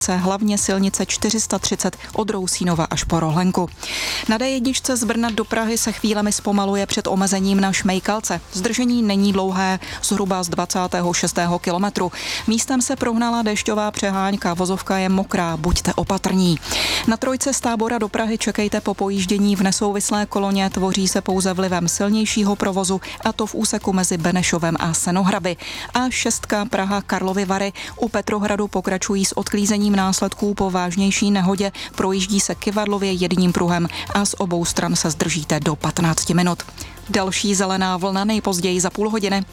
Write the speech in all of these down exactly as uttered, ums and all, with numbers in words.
hlavně silnice čtyři sta třicet od Rousínova až po Rohlenku. Na dé jedna z Brna do Prahy se chvílemi zpomaluje před omezením na Šmejkalce. Zdržení není dlouhé, zhruba z dvacátého šestého kilometru. Místem se prohnala déšťová přeháňka, vozovka je mokrá, buďte opatrní. Na trojce z Tábora do Prahy čekejte po pojíždění v nesouvislé koloně, tvoří se pouze vlivem silnějšího provozu, a to v úseku mezi Benešovem a Senohraby. A šestka Praha Karlovy Vary u Petrohradu pokračují s odklízením následků po vážnější nehodě, projíždí se kyvadlově jedním pruhem a z obou stran se zdržíte do patnáct minut. Další zelená vlna nejpozději za půl hodiny.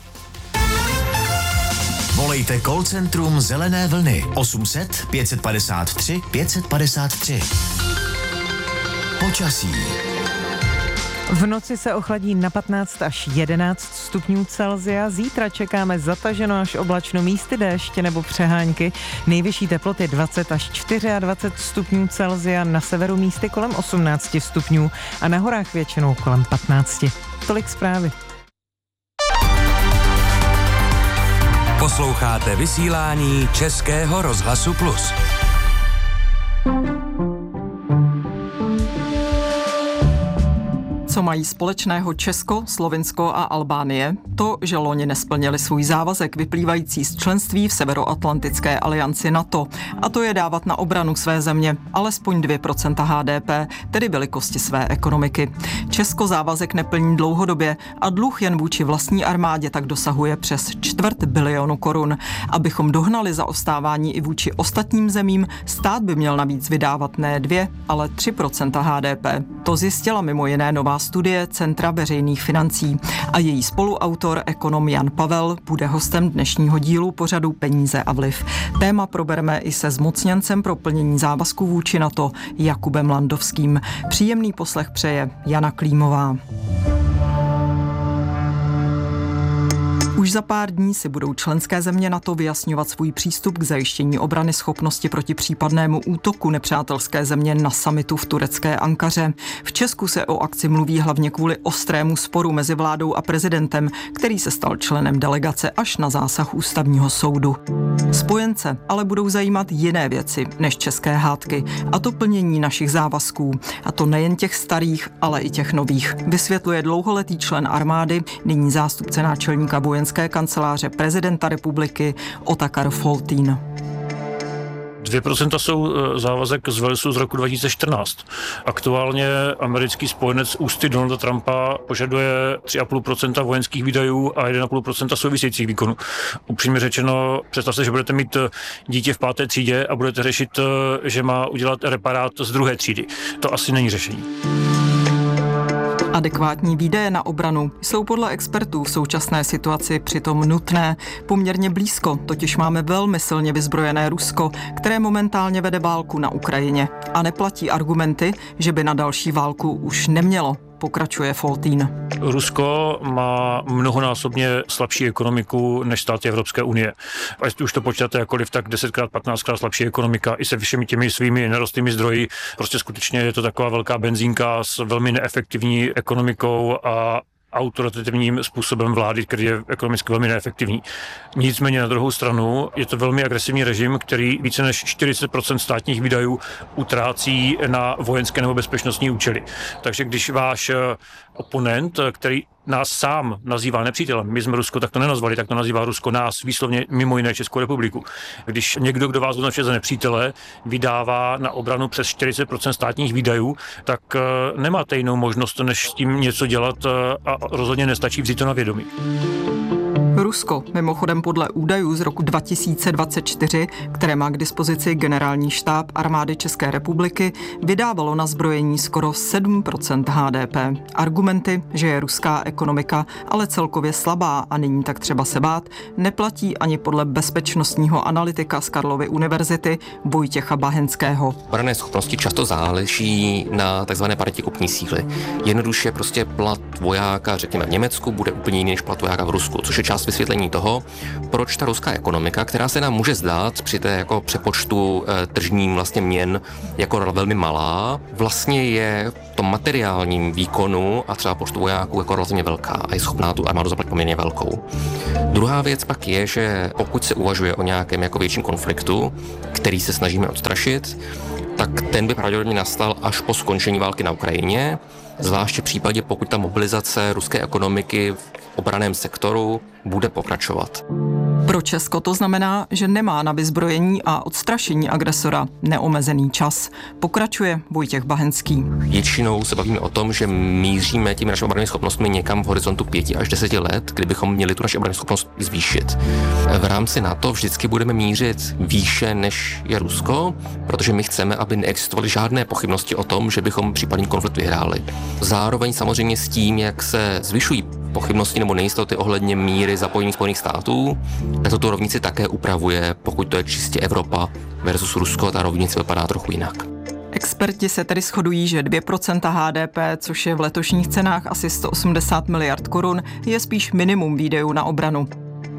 Volejte call centrum Zelené vlny osm set pět padesát tři pět padesát tři. Počasí. V noci se ochladí na patnáct až jedenáct stupňů Celsia. Zítra čekáme zataženo až oblačno, místy déště nebo přehánky. Nejvyšší teploty dvacet až dvacet čtyři stupňů Celsia, na severu místy kolem osmnáct stupňů a na horách většinou kolem patnáct. Tolik zprávy. Posloucháte vysílání Českého rozhlasu Plus. Co mají společného Česko, Slovinsko a Albánie? To, že loni nesplnili svůj závazek vyplývající z členství v Severoatlantické alianci NATO. A to je dávat na obranu své země alespoň dvě procenta há dé pé, tedy velikosti své ekonomiky. Česko závazek neplní dlouhodobě a dluh jen vůči vlastní armádě tak dosahuje přes čtvrt bilionu korun. Abychom dohnali zaostávání i vůči ostatním zemím, stát by měl navíc vydávat ne dvě, ale tři procenta há dé pé. To zjistila mimo jiné nová studie Centra veřejných financí a její spoluautor ekonom Jan Pavel bude hostem dnešního dílu pořadu Peníze a vliv. Téma probereme i se zmocněncem pro plnění závazků vůči NATO Jakubem Landovským. Příjemný poslech přeje Jana Klímová. Už za pár dní si budou členské země NATO vyjasňovat svůj přístup k zajištění obrany schopnosti proti případnému útoku nepřátelské země na summitu v turecké Ankaře. V Česku se o akci mluví hlavně kvůli ostrému sporu mezi vládou a prezidentem, který se stal členem delegace až na zásah ústavního soudu. Spojence ale budou zajímat jiné věci než české hádky, a to plnění našich závazků. A to nejen těch starých, ale i těch nových. Vysvětluje dlouholetý člen armády, nyní zástupce náčelníka vojenské kanceláře prezidenta republiky Otakar Foltýn. dvě procenta jsou závazek z Walesu z roku dva tisíce čtrnáct. Aktuálně americký spojenec ústy Donalda Trumpa požaduje tři celá pět procenta vojenských výdajů a jedna celá pět procenta souvisejících výkonů. Upřímně řečeno, představte, že budete mít dítě v páté třídě a budete řešit, že má udělat reparát z druhé třídy. To asi není řešení. Adekvátní výdaje na obranu jsou podle expertů v současné situaci přitom nutné. Poměrně blízko totiž máme velmi silně vyzbrojené Rusko, které momentálně vede válku na Ukrajině. A neplatí argumenty, že by na další válku už nemělo, pokračuje Foltýn. Rusko má mnohonásobně slabší ekonomiku než státy Evropské unie. A jestli už to počítáte jakkoliv, tak desetkrát, patnáctkrát slabší ekonomika i se všemi těmi svými nerostnými zdroji. Prostě skutečně je to taková velká benzínka s velmi neefektivní ekonomikou a autoritativním způsobem vlády, který je ekonomicky velmi neefektivní. Nicméně na druhou stranu je to velmi agresivní režim, který více než čtyřicet procent státních výdajů utrácí na vojenské nebo bezpečnostní účely. Takže když váš oponent, který nás sám nazývá nepřítelem, my jsme Rusko tak to nenazvali, tak to nazývá Rusko nás, výslovně mimo jiné Českou republiku. Když někdo, kdo vás označuje za nepřítele, vydává na obranu přes čtyřicet procent státních výdajů, tak nemáte jinou možnost, než s tím něco dělat a rozhodně nestačí vzít to na vědomí. Rusko mimochodem podle údajů z roku dva tisíce dvacet čtyři, které má k dispozici Generální štáb armády České republiky, vydávalo na zbrojení skoro sedm procent há dé pé. Argumenty, že je ruská ekonomika ale celkově slabá a není tak třeba se bát, neplatí ani podle bezpečnostního analytika z Karlovy univerzity Vojtěcha Bahenského. Obranné schopnosti často záleží na takzvané paritě kupní síly. Jednoduše prostě plat vojáka, řekněme v Německu, bude úplně jiný než plat vojáka v Rusku, což je část vysvětlení toho, proč ta ruská ekonomika, která se nám může zdát při té jako přepočtu e, tržním vlastně měn jako velmi malá, vlastně je v tom materiálním výkonu a třeba počtu vojáků jako relativně velká a je schopná tu armádu zaplatit poměrně velkou. Druhá věc pak je, že pokud se uvažuje o nějakém jako větším konfliktu, který se snažíme odstrašit, tak ten by pravděpodobně nastal až po skončení války na Ukrajině, zvláště v případě, pokud ta mobilizace ruské ekonomiky v obranném sektoru bude pokračovat. Pro Česko to znamená, že nemá na vyzbrojení a odstrašení agresora neomezený čas. Pokračuje Vojtěch Bahenský. Většinou se bavíme o tom, že míříme těmi našimi obrannými schopnostmi někam v horizontu pěti až deseti let, kdybychom měli tu naši obrannou schopnost zvýšit. V rámci NATO vždycky budeme mířit výše, než je Rusko, protože my chceme, aby neexistovaly žádné pochybnosti o tom, že bychom případný konflikt vyhráli. Zároveň samozřejmě s tím, jak se zvyšují pochybnosti nebo nejistoty ohledně míry zapojení Spojených států, tak to tu rovnici také upravuje, pokud to je čistě Evropa versus Rusko, ta rovnice vypadá trochu jinak. Experti se tedy shodují, že dvě procenta H D P, což je v letošních cenách asi sto osmdesát miliard korun, je spíš minimum výdajů na obranu.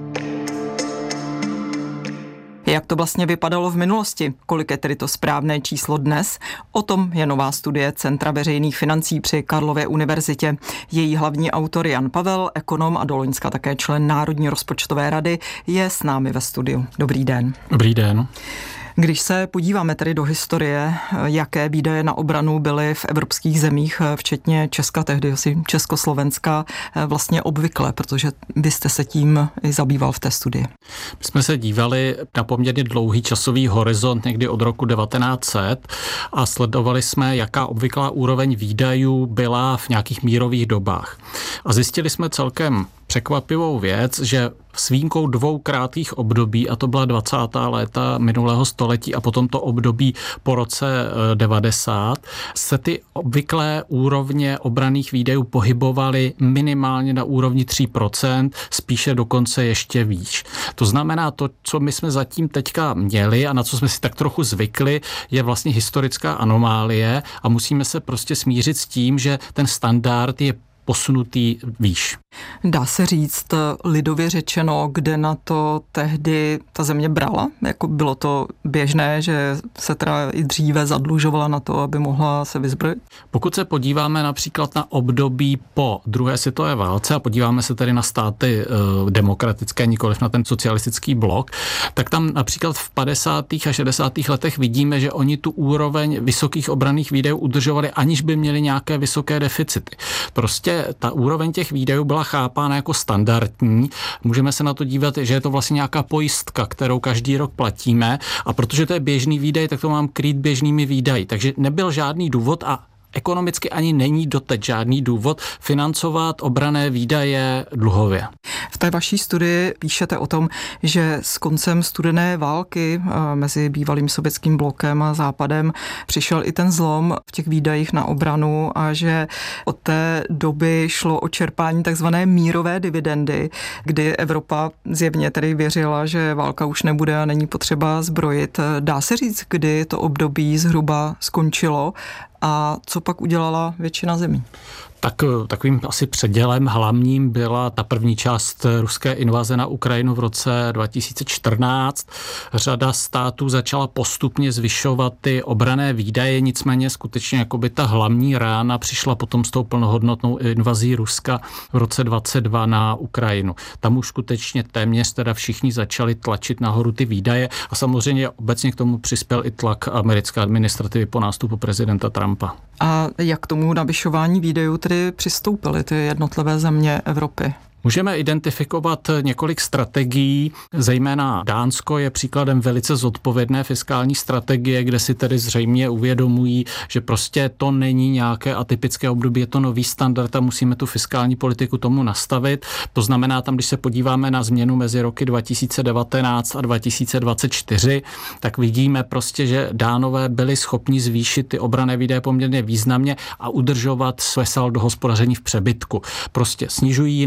Jak to vlastně vypadalo v minulosti? Kolik je tedy to správné číslo dnes? O tom je nová studie Centra veřejných financí při Karlově univerzitě. Její hlavní autor Jan Pavel, ekonom a do loňska také člen Národní rozpočtové rady, je s námi ve studiu. Dobrý den. Dobrý den. Když se podíváme tedy do historie, jaké výdaje na obranu byly v evropských zemích, včetně Česka, tehdy asi Československa, vlastně obvykle, protože vy jste se tím i zabýval v té studii. My jsme se dívali na poměrně dlouhý časový horizont někdy od roku devatenáct set a sledovali jsme, jaká obvyklá úroveň výdajů byla v nějakých mírových dobách. A zjistili jsme celkem překvapivou věc, že s výjimkou dvou krátkých období, a to byla dvacátá léta minulého století a potom to období po roce devadesát, se ty obvyklé úrovně obranných výdajů pohybovaly minimálně na úrovni tři procenta, spíše dokonce ještě výš. To znamená, to, co my jsme zatím teďka měli a na co jsme si tak trochu zvykli, je vlastně historická anomálie a musíme se prostě smířit s tím, že ten standard je posunutý výš. Dá se říct lidově řečeno, kde na to tehdy ta země brala? Jako bylo to běžné, že se teda i dříve zadlužovala na to, aby mohla se vyzbrojit? Pokud se podíváme například na období po druhé světové válce a podíváme se tedy na státy e, demokratické, nikoliv na ten socialistický blok, tak tam například v padesátých a šedesátých letech vidíme, že oni tu úroveň vysokých obranných výdajů udržovali, aniž by měli nějaké vysoké deficity. Prostě ta úroveň těch výdajů byla chápána jako standardní. Můžeme se na to dívat, že je to vlastně nějaká pojistka, kterou každý rok platíme a protože to je běžný výdaj, tak to mám krýt běžnými výdaji. Takže nebyl žádný důvod a ekonomicky ani není doteď žádný důvod financovat obranné výdaje dluhově. V té vaší studii píšete o tom, že s koncem studené války mezi bývalým sovětským blokem a Západem přišel i ten zlom v těch výdajích na obranu a že od té doby šlo o čerpání takzvané mírové dividendy, kdy Evropa zjevně tedy věřila, že válka už nebude a není potřeba zbrojit. Dá se říct, kdy to období zhruba skončilo a co pak udělala většina zemí? Tak takovým asi předělem hlavním byla ta první část ruské invaze na Ukrajinu v roce dva tisíce čtrnáct. Řada států začala postupně zvyšovat ty obranné výdaje, nicméně skutečně jakoby ta hlavní rána přišla potom s tou plnohodnotnou invazí Ruska v roce dvacet dva na Ukrajinu. Tam už skutečně téměř teda všichni začali tlačit nahoru ty výdaje a samozřejmě obecně k tomu přispěl i tlak americké administrativy po nástupu prezidenta Trumpa. A jak k tomu navyšování výdajů tedy přistoupily ty jednotlivé země Evropy? Můžeme identifikovat několik strategií, zejména Dánsko je příkladem velice zodpovědné fiskální strategie, kde si tedy zřejmě uvědomují, že prostě to není nějaké atypické období, je to nový standard a musíme tu fiskální politiku tomu nastavit. To znamená tam, když se podíváme na změnu mezi roky dva tisíce devatenáct a dva tisíce dvacet čtyři, tak vidíme prostě, že Dánové byli schopni zvýšit ty obranné výdaje poměrně významně a udržovat své saldo hospodaření v přebytku. Prostě snižují jiné výdaje,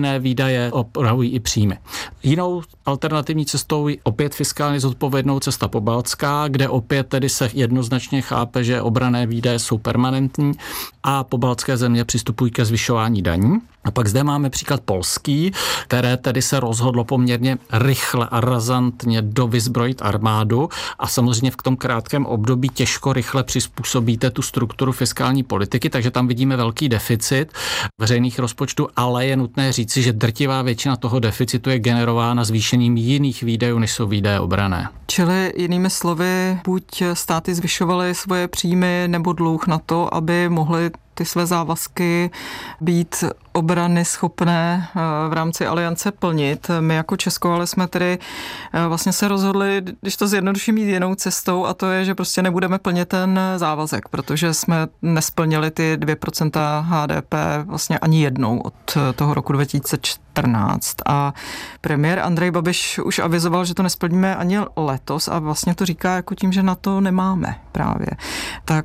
výdaje opravují i příjmy. Jinou alternativní cestou opět fiskálně zodpovědnou cesta pobaltská, kde opět tedy se jednoznačně chápe, že obranné výdaje jsou permanentní a pobaltské země přistupují ke zvyšování daní. A pak zde máme příklad polský, které tedy se rozhodlo poměrně rychle a razantně dovyzbrojit armádu a samozřejmě v tom krátkém období těžko rychle přizpůsobíte tu strukturu fiskální politiky, takže tam vidíme velký deficit veřejných rozpočtů, ale je nutné říci, že drtivá většina toho deficitu je generována zvýšením jiných výdajů, než jsou výdaje obranné. Čili jinými slovy, buď státy zvyšovaly svoje příjmy nebo dluh na to, aby mohly ty své závazky být obrany schopné v rámci aliance plnit. My jako Česko ale jsme tedy vlastně se rozhodli, když to zjednoduším, jít jinou cestou, a to je, že prostě nebudeme plnit ten závazek, protože jsme nesplnili ty dvě procenta H D P vlastně ani jednou od toho roku dva tisíce čtrnáct. A premiér Andrej Babiš už avizoval, že to nesplníme ani letos a vlastně to říká jako tím, že na to nemáme právě. Tak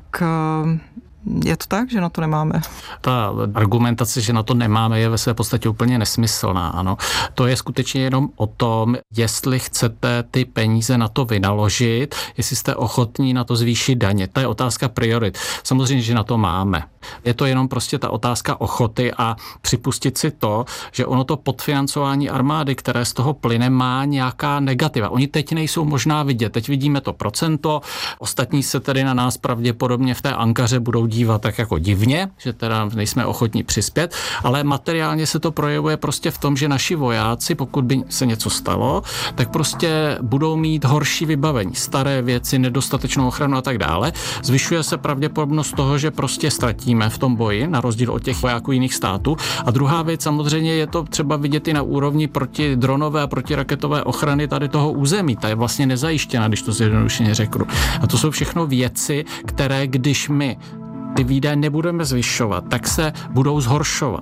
je to tak, že na to nemáme? Ta argumentace, že na to nemáme, je ve své podstatě úplně nesmyslná. Ano. To je skutečně jenom o tom, jestli chcete ty peníze na to vynaložit, jestli jste ochotní na to zvýšit daně. To je otázka priorit. Samozřejmě, že na to máme. Je to jenom prostě ta otázka ochoty a připustit si to, že ono to podfinancování armády, které z toho plyne, má nějaká negativa. Oni teď nejsou možná vidět. Teď vidíme to procento, ostatní se tedy na nás pravděpodobně v té Ankaře budou dívat tak jako divně, že teda nejsme ochotní přispět, ale materiálně se to projevuje prostě v tom, že naši vojáci, pokud by se něco stalo, tak prostě budou mít horší vybavení, staré věci, nedostatečnou ochranu a tak dále. Zvyšuje se pravděpodobnost toho, že prostě ztratíme v tom boji, na rozdíl od těch vojáků jiných států. A druhá věc, samozřejmě je to třeba vidět i na úrovni protidronové a protiraketové ochrany tady toho území. Ta je vlastně nezajištěna, když to zjednodušeně řeknu. A to jsou všechno věci, které když my ty výdaje nebudeme zvyšovat, tak se budou zhoršovat.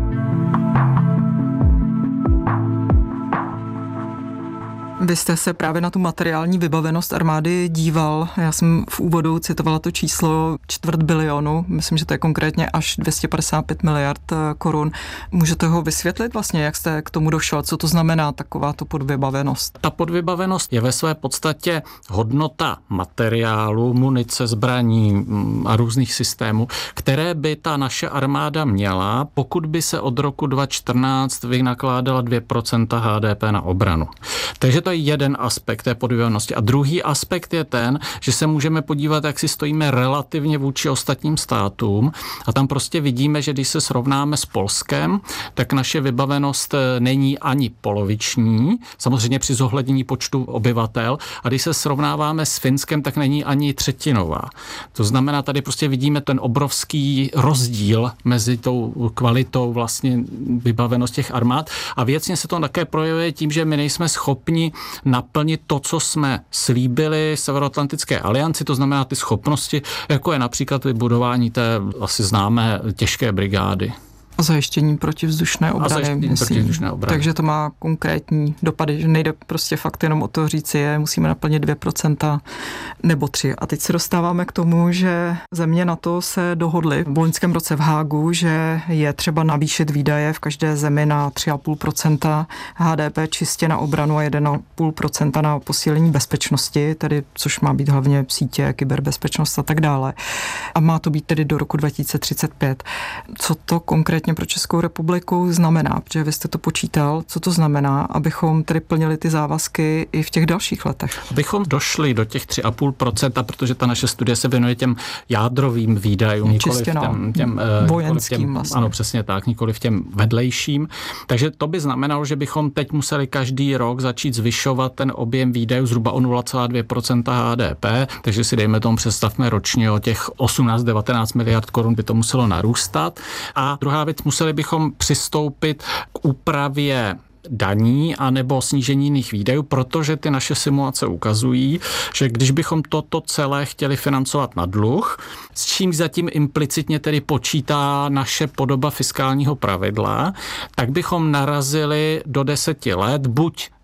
Vy jste se právě na tu materiální vybavenost armády díval. Já jsem v úvodu citovala to číslo čtvrt bilionu. Myslím, že to je konkrétně až dvě stě padesát pět miliard korun. Můžete ho vysvětlit vlastně, jak jste k tomu došel? Co to znamená takováto podvybavenost? Ta podvybavenost je ve své podstatě hodnota materiálu, munice, zbraní a různých systémů, které by ta naše armáda měla, pokud by se od roku dva tisíce čtrnáct vynakládala dvě procenta H D P na obranu. Takže to je jeden aspekt té podvybavenosti. A druhý aspekt je ten, že se můžeme podívat, jak si stojíme relativně vůči ostatním státům. A tam prostě vidíme, že když se srovnáme s Polskem, tak naše vybavenost není ani poloviční, samozřejmě při zohlednění počtu obyvatel. A když se srovnáváme s Finskem, tak není ani třetinová. To znamená, tady prostě vidíme ten obrovský rozdíl mezi tou kvalitou vlastně vybavenost těch armád. A věcně se to také projevuje tím, že my nejsme schopni naplnit to, co jsme slíbili Severoatlantické alianci, to znamená ty schopnosti, jako je například vybudování té asi známé těžké brigády. A zajištění protivzdušné obrany. A zajištění protivzdušné obrany. Takže to má konkrétní dopady, že nejde prostě fakt jenom o to říci, je, musíme naplnit dvě procenta nebo tři. A teď se dostáváme k tomu, že země NATO se dohodly v loňském roce v Hágu, že je třeba navýšit výdaje v každé zemi na tři celá pět procenta H D P čistě na obranu a jedna celá pět procenta na posílení bezpečnosti, tedy což má být hlavně sítě, kyberbezpečnost a tak dále. A má to být tedy do roku dva tisíce třicet pět. Co to konkrétně pro Českou republiku znamená, protože vy jste to počítal, co to znamená, abychom tedy plnili ty závazky i v těch dalších letech? Abychom došli do těch tři celá pět procenta, protože ta naše studie se věnuje těm jádrovým výdajům, nikoliv těm, těm vojenským těm, vlastně. Ano, přesně tak, nikoliv těm vedlejším. Takže to by znamenalo, že bychom teď museli každý rok začít zvyšovat ten objem výdajů zhruba o nula celá dvě procenta H D P, takže si dejme tomu představme ročně o těch osmnáct devatenáct miliard korun by to muselo narůstat. A druhá věc, museli bychom přistoupit k úpravě daní anebo snížení jiných výdajů, protože ty naše simulace ukazují, že když bychom toto celé chtěli financovat na dluh, s čím zatím implicitně tedy počítá naše podoba fiskálního pravidla, tak bychom narazili do deseti let buď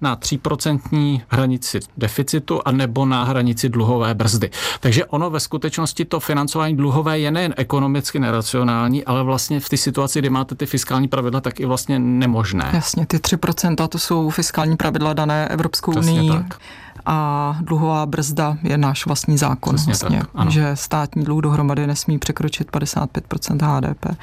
na tří procentní hranici deficitu a nebo na hranici dluhové brzdy. Takže ono ve skutečnosti to financování dluhové je nejen ekonomicky neracionální, ale vlastně v té situaci, kdy máte ty fiskální pravidla, tak i vlastně nemožné. Jasně, ty tři procenta to jsou fiskální pravidla dané Evropskou unii. A dluhová brzda je náš vlastní zákon, vlastně, tak, že státní dluh dohromady nesmí překročit padesát pět procent H D P.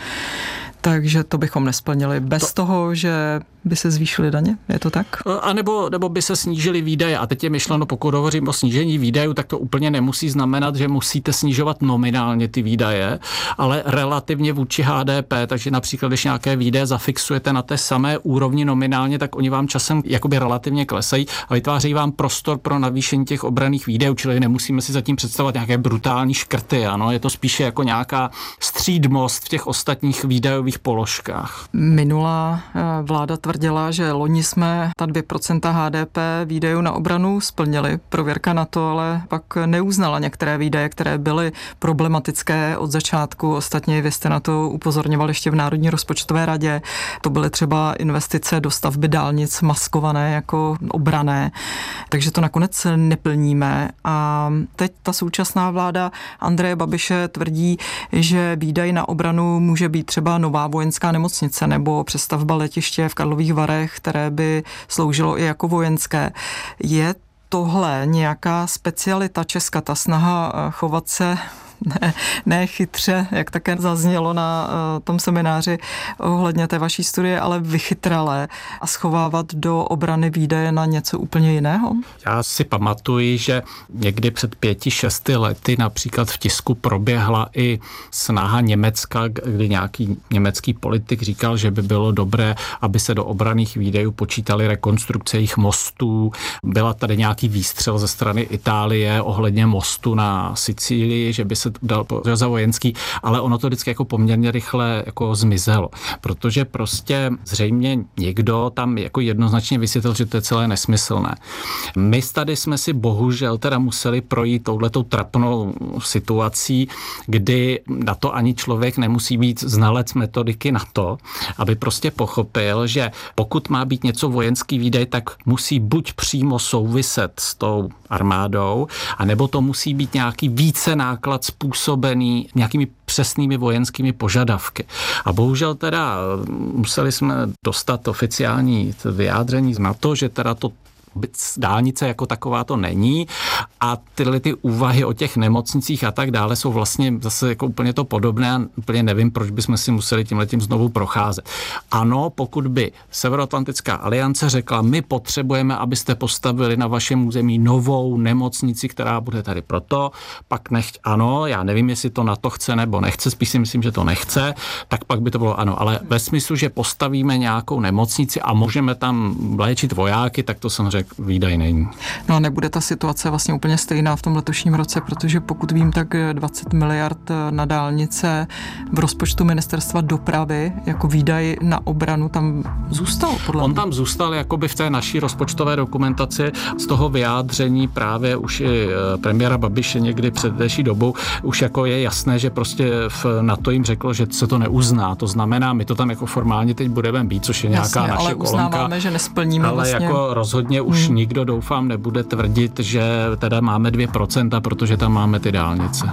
Takže to bychom nesplnili bez to... toho, že by se zvýšily daně, je to tak? A nebo, nebo by se snížily výdaje. A teď je myšleno, pokud hovořím o snížení výdajů, tak to úplně nemusí znamenat, že musíte snižovat nominálně ty výdaje, ale relativně vůči H D P. Takže například, když nějaké výdaje zafixujete na té samé úrovni nominálně, tak oni vám časem jakoby relativně klesají a vytváří vám prostor pro navýšení těch obranných výdajů, čili nemusíme si zatím představovat nějaké brutální škrty. Ano? Je to spíše jako nějaká střídmost v těch ostatních výdajových položkách. Minulá vláda tvrdila, že loni jsme ta dvě procenta H D P výdajů na obranu splnili. Prověrka na to ale pak neuznala některé výdaje, které byly problematické od začátku. Ostatně vy jste na to upozorňovali ještě v Národní rozpočtové radě. To byly třeba investice do stavby dálnic maskované jako obranné. Takže to nakonec neplníme. A teď ta současná vláda Andreje Babiše tvrdí, že výdaj na obranu může být třeba nová vojenská nemocnice nebo přestavba letiště v Karlových Varech, které by sloužilo i jako vojenské. Je tohle nějaká specialita Česka, ta snaha chovat se ne, ne chytře, jak také zaznělo na uh, tom semináři ohledně té vaší studie, ale vychytralé a schovávat do obrany výdaje na něco úplně jiného? Já si pamatuji, že někdy před pěti, šesti lety například v tisku proběhla i snaha Německa, kdy nějaký německý politik říkal, že by bylo dobré, aby se do obranných výdajů počítaly rekonstrukce jejich mostů. Byla tady nějaký výstřel ze strany Itálie ohledně mostu na Sicílii, že by se dal za vojenský, ale ono to vždycky jako poměrně rychle jako zmizelo, protože prostě zřejmě někdo tam jako jednoznačně vysvětlil, že to je celé nesmyslné. My tady jsme si bohužel teda museli projít touhletou trapnou situací, kdy na to ani člověk nemusí být znalec metodiky na to, aby prostě pochopil, že pokud má být něco vojenský výdaj, tak musí buď přímo souviset s tou armádou, anebo to musí být nějaký více náklad způsobený nějakými přesnými vojenskými požadavky. A bohužel teda museli jsme dostat oficiální vyjádření na to, že teda to dálnice jako taková to není a tyhle ty úvahy o těch nemocnicích a tak dále jsou vlastně zase jako úplně to podobné a úplně nevím, proč bychom si museli tímhletím znovu procházet. Ano, pokud by Severoatlantická aliance řekla, my potřebujeme, abyste postavili na vašem území novou nemocnici, která bude tady proto, pak nechť ano, já nevím, jestli to na to chce nebo nechce, spíš si myslím, že to nechce, tak pak by to bylo ano, ale ve smyslu, že postavíme nějakou nemocnici a můžeme tam léčit vojáky, tak to samozřejmě výdaj není. No a nebude ta situace vlastně úplně stejná v tom letošním roce, protože pokud vím, tak dvacet miliard na dálnice v rozpočtu ministerstva dopravy jako výdaj na obranu tam zůstal. Podle On mě. tam zůstal jakoby v té naší rozpočtové dokumentaci z toho vyjádření právě už i premiéra Babiše někdy před delší dobou už jako je jasné, že prostě v NATO jim řeklo, že se to neuzná. To znamená, my to tam jako formálně teď budeme být, což je nějaká Jasně, naše ale kolonka. uznáváme, že nesplníme ale vlastně. jako rozhodně už hmm. nikdo, doufám, nebude tvrdit, že teda máme dvě procenta, protože tam máme ty dálnice.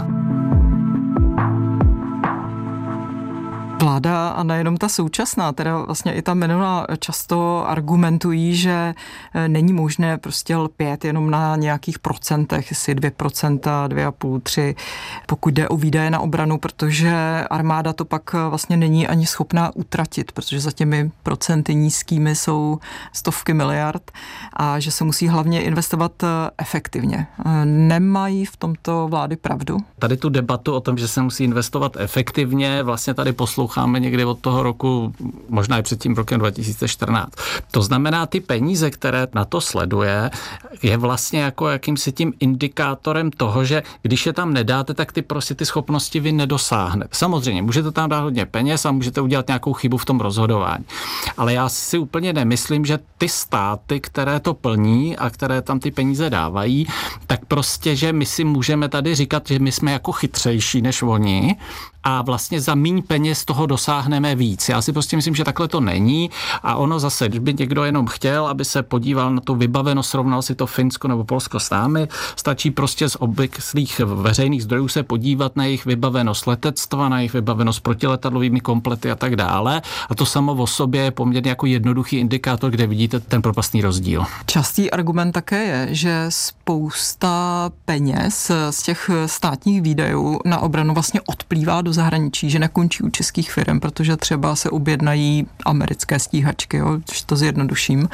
Vláda a nejenom ta současná, teda vlastně i ta minulá často argumentují, že není možné prostě lpět jenom na nějakých procentech, jestli dvě procenta, dvě a půl, tři, pokud jde o výdaje na obranu, protože armáda to pak vlastně není ani schopná utratit, protože za těmi procenty nízkými jsou stovky miliard a že se musí hlavně investovat efektivně. Nemají v tomto vlády pravdu? Tady tu debatu o tom, že se musí investovat efektivně, vlastně tady posloucháme někdy od toho roku, možná i před tím rokem dva tisíce čtrnáct. To znamená, ty peníze, které na to sleduje, je vlastně jako jakýmsi tím indikátorem toho, že když je tam nedáte, tak ty prostě ty schopnosti vy nedosáhnete. Samozřejmě, můžete tam dát hodně peněz a můžete udělat nějakou chybu v tom rozhodování. Ale já si úplně nemyslím, že ty státy, které to plní a které tam ty peníze dávají, tak prostě, že my si můžeme tady říkat, že my jsme jako chytřejší než oni a vlastně za míň peněz toho dosáhneme víc. Já si prostě myslím, že takhle to není a ono zase, když by někdo jenom chtěl, aby se podíval na tu vybavenost, srovnal si to Finsko nebo Polsko s námi, stačí prostě z obvyklých veřejných zdrojů se podívat na jejich vybavenost letectva, na jejich vybavenost protiletadlovými komplety a tak dále. A to samo o sobě je poměrně jako jednoduchý indikátor, kde vidíte ten propastný rozdíl. Častý argument také je, že spousta peněz z těch státních výdajů na obranu vlastně odplývá do zahraničí, že nekončí u českých firm, protože třeba se objednají americké stíhačky, jo, když to zjednoduším.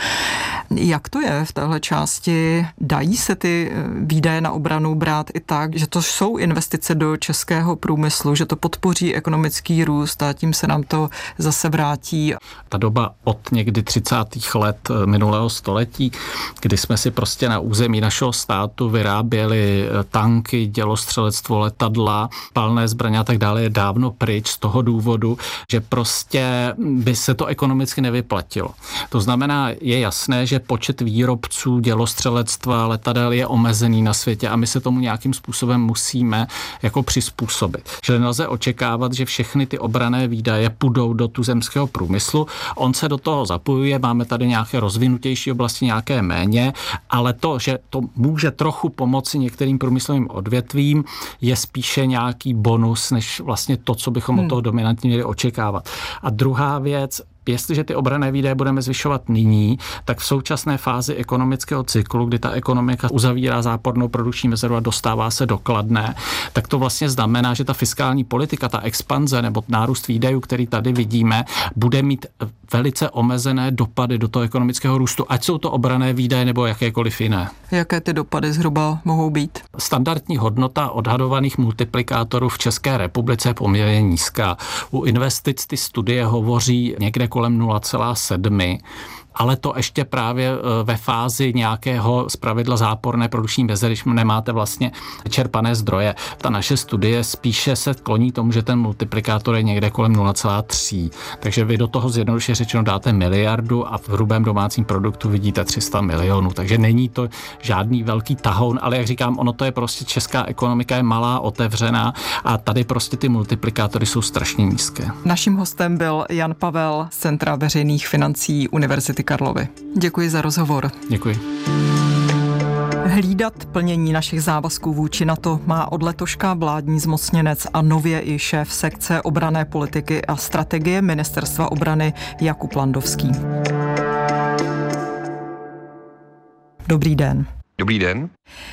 Jak to je v téhle části? Dají se ty výdaje na obranu brát i tak, že to jsou investice do českého průmyslu, že to podpoří ekonomický růst a tím se nám to zase vrátí? Ta doba od někdy třicátých let minulého století, kdy jsme si prostě na území našeho státu vyráběli tanky, dělostřelectvo, letadla, palné zbraně a tak dále, je dávno pryč z toho důvodu, že prostě by se to ekonomicky nevyplatilo. To znamená, je jasné, že počet výrobců dělostřelectva, letadel je omezený na světě a my se tomu nějakým způsobem musíme jako přizpůsobit. Že nelze očekávat, že všechny ty obranné výdaje půjdou do tuzemského průmyslu. On se do toho zapojuje, máme tady nějaké rozvinutější oblasti, nějaké méně, ale to, že to může trochu pomoci některým průmyslovým odvětvím, je spíše nějaký bonus, než vlastně to, co bychom hmm. od toho dominantně měli očekávat. A druhá věc, jestliže ty obranné výdaje budeme zvyšovat nyní, tak v současné fázi ekonomického cyklu, kdy ta ekonomika uzavírá zápornou produkční mezeru a dostává se do kladné, tak to vlastně znamená, že ta fiskální politika, ta expanze nebo nárůst výdajů, který tady vidíme, bude mít velice omezené dopady do toho ekonomického růstu, ať jsou to obranné výdaje nebo jakékoliv jiné. Jaké ty dopady zhruba mohou být? Standardní hodnota odhadovaných multiplikátorů v České republice je poměrně nízká. U investic ty studie hovoří někde kolem nula celá sedm, ale to ještě právě ve fázi nějakého zpravidla záporné produkční mezery, když nemáte vlastně čerpané zdroje. Ta naše studie spíše se kloní tomu, že ten multiplikátor je někde kolem nula celá tři. Takže vy do toho zjednodušeně řečeno dáte miliardu a v hrubém domácím produktu vidíte tři sta milionů. Takže není to žádný velký tahoun, ale jak říkám, ono to je prostě česká ekonomika je malá, otevřená a tady prostě ty multiplikátory jsou strašně nízké. Naším hostem byl Jan Pavel z Centra veřejných financí Univerzity Karlovy. Děkuji za rozhovor. Děkuji. Hlídat plnění našich závazků vůči NATO má od letoška vládní zmocněnec a nově i šéf sekce obranné politiky a strategie Ministerstva obrany Jakub Landovský. Dobrý den. Dobrý den.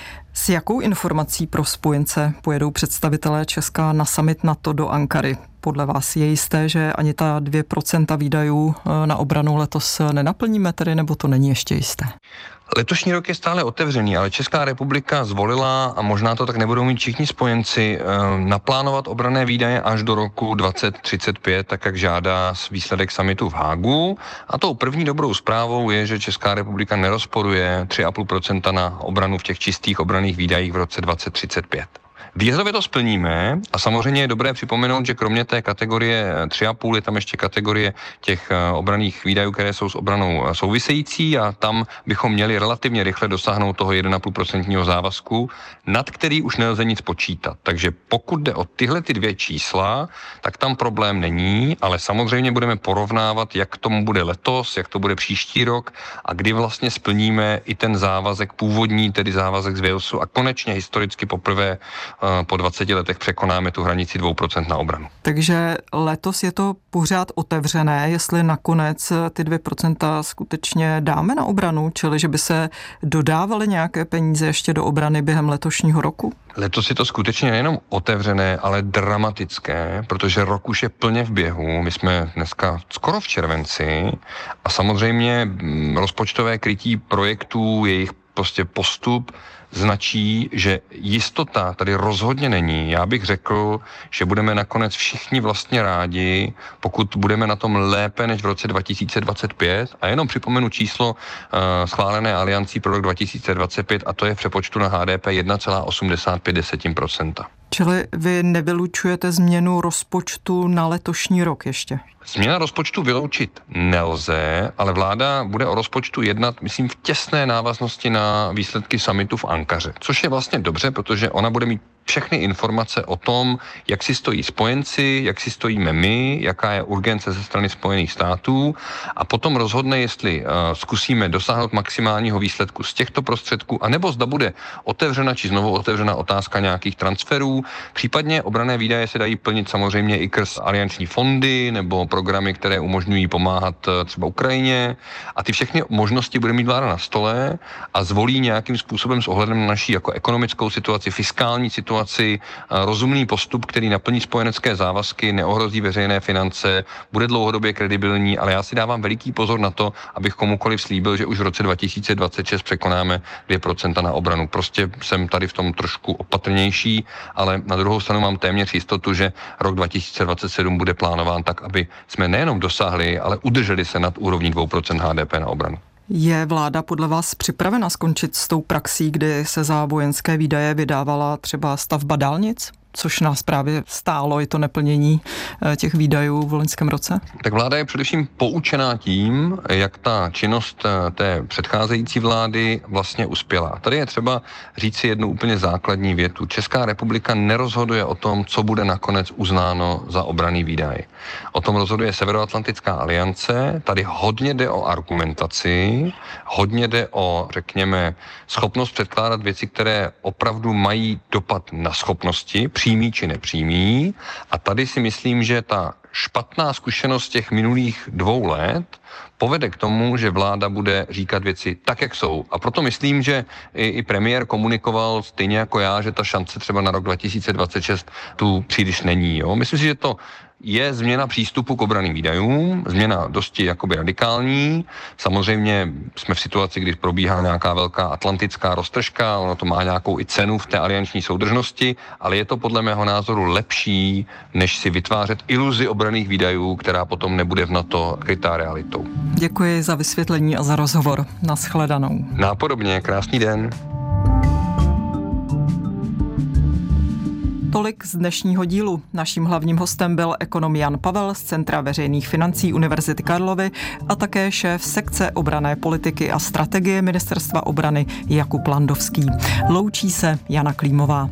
S jakou informací pro spojence pojedou představitelé Česka na summit NATO do Ankary? Podle vás je jisté, že ani ta dvě procenta výdajů na obranu letos nenaplníme tedy, nebo to není ještě jisté? Letošní rok je stále otevřený, ale Česká republika zvolila, a možná to tak nebudou mít všichni spojenci, naplánovat obranné výdaje až do roku dvacet třicet pět, tak jak žádá výsledek summitu v Hágu. A tou první dobrou zprávou je, že Česká republika nerozporuje tři celá pět procenta na obranu v těch čistých obranných výdajích v roce dvacet třicet pět. Výhledově to splníme a samozřejmě je dobré připomenout, že kromě té kategorie tři celá pět je tam ještě kategorie těch obranných výdajů, které jsou s obranou související a tam bychom měli relativně rychle dosáhnout toho jedna celá pět procentního závazku, nad který už nelze nic počítat. Takže pokud jde o tyhle ty dvě čísla, tak tam problém není, ale samozřejmě budeme porovnávat, jak tomu bude letos, jak to bude příští rok a kdy vlastně splníme i ten závazek původní, tedy závazek z Walesu a konečně historicky poprvé po dvaceti letech překonáme tu hranici dvě procenta na obranu. Takže letos je to pořád otevřené, jestli nakonec ty dvě procenta skutečně dáme na obranu, čili že by se dodávaly nějaké peníze ještě do obrany během letošního roku? Letos je to skutečně nejenom otevřené, ale dramatické, protože rok už je plně v běhu. My jsme dneska skoro v červenci a samozřejmě rozpočtové krytí projektů, jejich prostě postup značí, že jistota tady rozhodně není. Já bych řekl, že budeme nakonec všichni vlastně rádi, pokud budeme na tom lépe než v roce dva tisíce dvacet pět. A jenom připomenu číslo uh, schválené aliancí pro rok dva tisíce dvacet pět a to je v přepočtu na H D P jedna celá osmdesát pět procenta. Čili vy nevylučujete změnu rozpočtu na letošní rok ještě? Změna rozpočtu vyloučit nelze, ale vláda bude o rozpočtu jednat, myslím, v těsné návaznosti na výsledky summitu v Ankaře, což je vlastně dobře, protože ona bude mít všechny informace o tom, jak si stojí spojenci, jak si stojíme my, jaká je urgence ze strany Spojených států a potom rozhodne, jestli uh, zkusíme dosáhnout maximálního výsledku z těchto prostředků, anebo zda bude otevřena či znovu otevřena otázka nějakých transferů. Případně obranné výdaje se dají plnit samozřejmě i krz alianční fondy nebo programy, které umožňují pomáhat uh, třeba Ukrajině a ty všechny možnosti bude mít vláda na stole a zvolí nějakým způsobem s ohledem na naší jako ekonomickou situaci, fiskální situaci, rozumný postup, který naplní spojenecké závazky, neohrozí veřejné finance, bude dlouhodobě kredibilní, ale já si dávám veliký pozor na to, abych komukoliv slíbil, že už v roce dva tisíce dvacet šest překonáme dvě procenta na obranu. Prostě jsem tady v tom trošku opatrnější, ale na druhou stranu mám téměř jistotu, že rok dva tisíce dvacet sedm bude plánován tak, aby jsme nejenom dosáhli, ale udrželi se nad úrovní dvě procenta H D P na obranu. Je vláda podle vás připravena skončit s tou praxí, kdy se za vojenské výdaje vydávala třeba stavba dálnic? Což nás právě stálo i to neplnění těch výdajů v loňském roce? Tak vláda je především poučená tím, jak ta činnost té předcházející vlády vlastně uspěla. Tady je třeba říci jednu úplně základní větu. Česká republika nerozhoduje o tom, co bude nakonec uznáno za obranný výdaj. O tom rozhoduje Severoatlantická aliance. Tady hodně jde o argumentaci, hodně jde o, řekněme, schopnost předkládat věci, které opravdu mají dopad na schopnosti, přímý či nepřímý. A tady si myslím, že ta špatná zkušenost těch minulých dvou let povede k tomu, že vláda bude říkat věci tak, jak jsou. A proto myslím, že i, i premiér komunikoval stejně jako já, že ta šance třeba na rok dva tisíce dvacet šest tu příliš není. Jo? Myslím si, že to je změna přístupu k obranným výdajům, změna dosti jakoby radikální. Samozřejmě jsme v situaci, kdy probíhá nějaká velká atlantická roztržka, ono to má nějakou i cenu v té alianční soudržnosti, ale je to podle mého názoru lepší, než si vytvářet iluzi obranných výdajů, která potom nebude v NATO krytá realitou. Děkuji za vysvětlení a za rozhovor. Naschledanou. Nápodobně, krásný den. Tolik z dnešního dílu. Naším hlavním hostem byl ekonom Jan Pavel z Centra veřejných financí Univerzity Karlovy a také šéf sekce obranné politiky a strategie Ministerstva obrany Jakub Landovský. Loučí se Jana Klímová.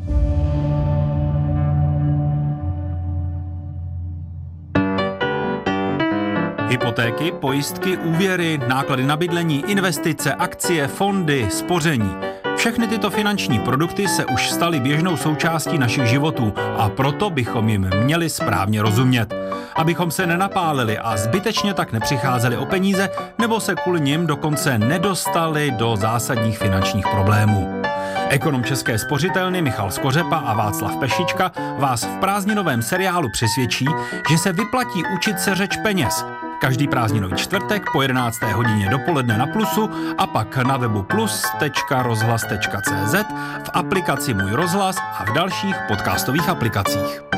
Hypotéky, pojistky, úvěry, náklady na bydlení, investice, akcie, fondy, spoření. Všechny tyto finanční produkty se už staly běžnou součástí našich životů a proto bychom jim měli správně rozumět. Abychom se nenapálili a zbytečně tak nepřicházeli o peníze nebo se kvůli nim dokonce nedostali do zásadních finančních problémů. Ekonom České spořitelny Michal Skořepa a Václav Pešička vás v prázdninovém seriálu přesvědčí, že se vyplatí učit se řeč peněz. Každý prázdninový čtvrtek po jedenácté hodině dopoledne na Plusu a pak na webu plus tečka rozhlas tečka cé zet, v aplikaci Můj rozhlas a v dalších podcastových aplikacích.